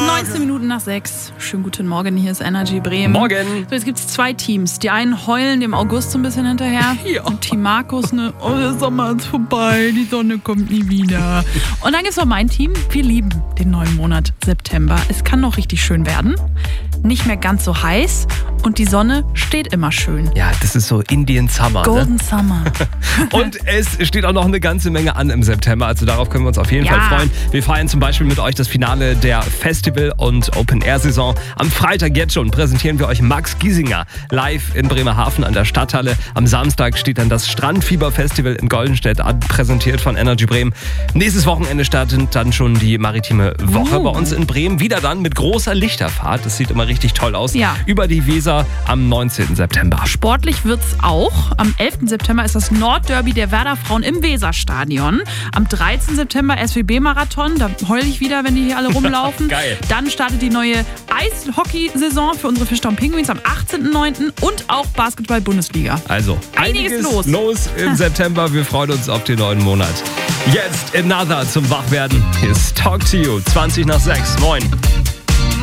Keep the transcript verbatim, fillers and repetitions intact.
neunzehn Minuten nach sechs. Schönen guten Morgen, hier ist Energy Bremen. Morgen. So, jetzt gibt es zwei Teams. Die einen heulen dem August so ein bisschen hinterher. Ja. Und Team Markus, ne, oh, der Sommer ist vorbei, die Sonne kommt nie wieder. Und dann gibt es noch mein Team. Wir lieben den neuen Monat September. Es kann noch richtig schön werden. Nicht mehr ganz so heiß. Und die Sonne steht immer schön. Ja, das ist so Indian Summer. Golden ne? Summer. Und es steht auch noch eine ganze Menge an im September. Also darauf können wir uns auf jeden Ja. Fall freuen. Wir feiern zum Beispiel mit euch das Finale der Festival- und Open-Air-Saison. Am Freitag jetzt schon präsentieren wir euch Max Giesinger live in Bremerhaven an der Stadthalle. Am Samstag steht dann das Strandfieber-Festival in Goldenstedt an, präsentiert von Energy Bremen. Nächstes Wochenende startet dann schon die maritime Woche Uh. bei uns in Bremen. Wieder dann mit großer Lichterfahrt. Das sieht immer richtig toll aus. Ja. Über die Weser am neunzehnten September. Sportlich wird's auch. Am elften September ist das Nordderby der Werder Frauen im Weserstadion. Am dreizehnten September S W B-Marathon. Da heul ich wieder, wenn die hier alle rumlaufen. Geil. Dann startet die neue Eishockey-Saison für unsere Fischtown Penguins am achtzehnten neunten und auch Basketball-Bundesliga. Also, Einiges einiges los. los im September. Wir freuen uns auf den neuen Monat. Jetzt Another zum Wachwerden. Hier ist Talk to You, zwanzig nach sechs. Moin.